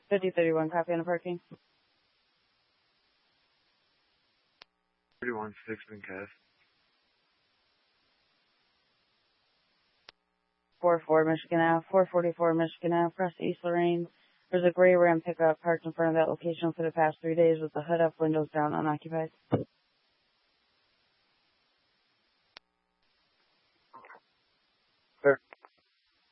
5031, copy on the parking. 31 6 Cast. 44 Michigan Ave, 444 Michigan Ave, across East Lorraine. There's a gray Ram pickup parked in front of that location for the past 3 days with the hood up, windows down, unoccupied.